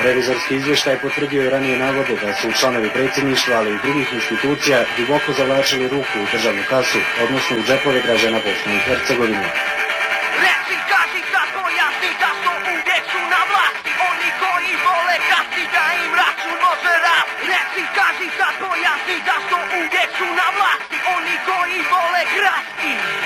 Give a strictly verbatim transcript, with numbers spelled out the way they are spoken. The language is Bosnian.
Revizorski izvještaj potvrdio i ranije navode da su članovi predsjedništva, ali i drugih institucija duboko zavlačili ruku u državnu kasu, odnosno u džepove građana Bosne i Hercegovine.